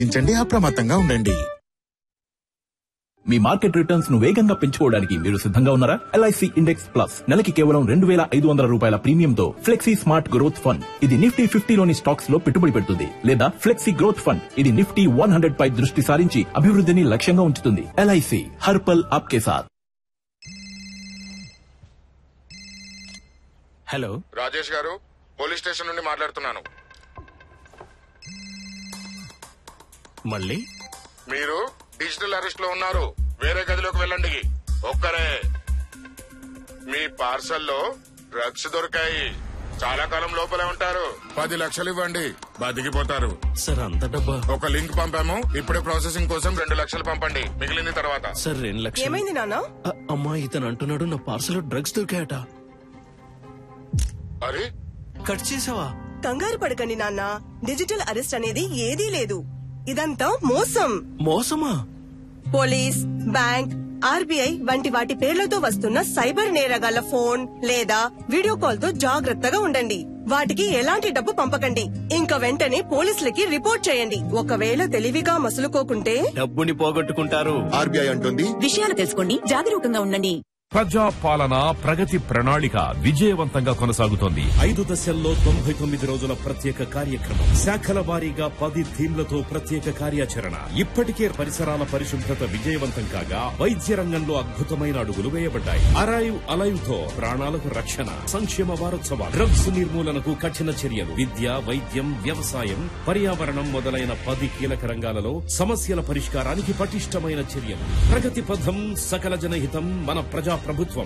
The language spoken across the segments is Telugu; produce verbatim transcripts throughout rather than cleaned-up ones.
ంచండి అప్రమత్తంగా ఉండండి. మీ మార్కెట్ రిటర్న్స్ ను వేగంగా పెంచుకోవడానికి మీరు సిద్ధంగా ఉన్నారా? ఎల్ఐసి ఇండెక్స్ ప్లస్ నెలకి కేవలం రెండు వేల ఐదు వందల రూపాయల ప్రీమియంతో ఫ్లెక్సీ స్మార్ట్ గ్రోత్ ఫండ్. ఇది నిఫ్టీ ఫిఫ్టీలోని స్టాక్స్ లో పెట్టుబడి పెడుతుంది. లేదా ఫ్లెక్సీ గ్రోత్ ఫండ్, ఇది నిఫ్టీ వన్ హండ్రెడ్ పై దృష్టి సారించి అభివృద్ధిని లక్ష్యంగా ఉంచుతుంది. ఎల్ఐసి హర్పల్ ఆప్కే సాథ్. హలో రాజేష్ గారు, పోలీస్ స్టేషన్ నుండి మాట్లాడుతున్నాను. మళ్ళీ మీరు డిజిటల్ అరెస్ట్ లో ఉన్నారు. వేరే గదిలోకి వెళ్ళండి. ఒక్కరే. మీ పార్సల్లో డ్రగ్స్ దొరికాయి. చాలా కాలం లోపలే ఉంటారు. పది లక్షలు ఇవ్వండి, బతికిపోతారు. సార్ అంత డబ్బా? ఒక లింక్ పంపాము, ఇప్పుడే ప్రాసెసింగ్ కోసం రెండు లక్షలు పంపండి, మిగిలింది తర్వాత. సార్ రెండు లక్షలు. ఏమైంది నాన్న? అ- అమ్మా, ఇతను అంటున్నాడు నా పార్సల్ డ్రగ్స్ దొరికాయట. అరే, కట్ చేసావా? కంగారు పడకండి నాన్న, డిజిటల్ అరెస్ట్ అనేది ఏదీ లేదు. ఇదంతా మోసం. మోసమా? పోలీస్, బ్యాంక్, ఆర్బీఐ వంటి వాటి పేర్లతో వస్తున్న సైబర్ నేరగాళ్ల ఫోన్ లేదా వీడియో కాల్ తో జాగ్రత్తగా ఉండండి. వాటికి ఎలాంటి డబ్బు పంపకండి. ఇంకా వెంటనే పోలీసులకి రిపోర్ట్ చేయండి. ఒకవేళ తెలివిగా మసులుకోకుంటే డబ్బుని పోగొట్టుకుంటారు. ఆర్బీఐ అంటుంది, విషయాలు తెలుసుకోండి, జాగరూకంగా ఉండండి. ప్రజా పాలన ప్రగతి ప్రణాళిక విజయవంతంగా కొనసాగుతోంది. ఐదు దశల్లో తొంభై తొమ్మిది రోజుల ప్రత్యేక కార్యక్రమం, శాఖల వారీగా పది థీమ్లతో ప్రత్యేక కార్యాచరణ. ఇప్పటికే పరిసరాల పరిశుభ్రత విజయవంతం కాగా వైద్య రంగంలో అద్భుతమైన అడుగులు వేయబడ్డాయి. అరైవ్ అలైవ్ తో ప్రాణాలకు రక్షణ. సంక్షేమ వారోత్సవాలు, డ్రగ్స్ నిర్మూలనకు కఠిన చర్యలు, విద్య, వైద్యం, వ్యవసాయం, పర్యావరణం మొదలైన పది కీలక రంగాలలో సమస్యల పరిష్కారానికి పటిష్టమైన చర్యలు. ప్రగతి పథం, సకల జనహితం, మన ప్రజా ప్రభుత్వం.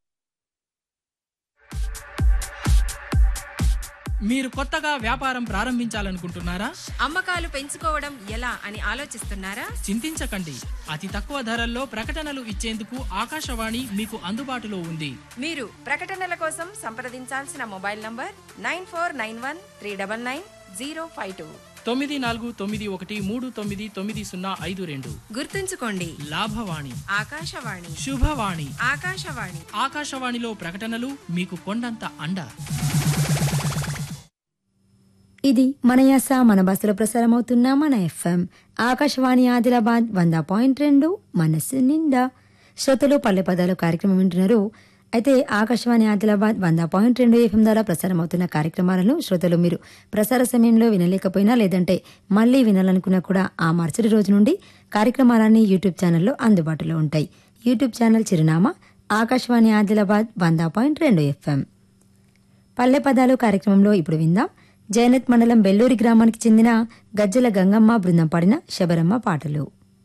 మీరు కొత్తగా వ్యాపారం ప్రారంభించాలనుకుంటున్నారా? అమ్మకాలు పెంచుకోవడం ఎలా అని ఆలోచిస్తున్నారా? చింతించకండి, అతి తక్కువ ధరల్లో ప్రకటనలు ఇచ్చేందుకు ఆకాశవాణి మీకు అందుబాటులో ఉంది. మీరు ప్రకటనల కోసం సంప్రదించాల్సిన mobile number nine four nine one three double nine zero five two తొమ్మిది నాలుగు తొమ్మిది ఒకటి మూడు తొమ్మిది తొమ్మిది సున్నా ఐదు రెండు. గుర్తుంచుకోండి, లాభవాణి, ఆకాశవాణి, శుభవాణి. ఆకాశవాణి. ఆకాశవాణిలో ప్రకటనలు మీకు కొండంత అండ. ఇది మన యాస, మన బస్సులో ప్రసారం అవుతున్న మన ఎఫ్ఎం ఆకాశవాణి ఆదిలాబాద్ వంద పాయింట్ రెండు మనస్సు నిండా. శ్రోతలు పల్లె పదాలు కార్యక్రమం వింటున్నారు. అయితే ఆకాశవాణి ఆదిలాబాద్ వంద పాయింట్ రెండు ఎఫ్ఎం ద్వారా ప్రసారం అవుతున్న కార్యక్రమాలను శ్రోతలు మీరు ప్రసార సమయంలో వినలేకపోయినా, లేదంటే మళ్లీ వినాలనుకున్నా కూడా ఆ మరుసటి రోజు నుండి కార్యక్రమాలన్నీ యూట్యూబ్ ఛానల్లో అందుబాటులో ఉంటాయి. యూట్యూబ్ ఛానల్ చిరునామా ఆకాశవాణి ఆదిలాబాద్ వంద పాయింట్ రెండు ఎఫ్ఎం. పల్లె పదాలు కార్యక్రమంలో ఇప్పుడు విందాం. జయనత్ మండలం బెల్లూరి గ్రామానికి చెందిన గజ్జల గంగమ్మ బృందం పాడిన శబరమ్మ పాటలు.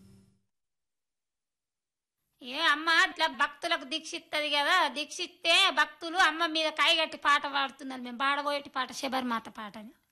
ఏ అమ్మ ఇట్లా భక్తులకు దీక్షిస్తుంది కదా, దీక్షిస్తే భక్తులు అమ్మ మీద కాయగట్టి పాట పాడుతున్నారు. మేము పాడబోయేటి పాట శబరిమాత పాట.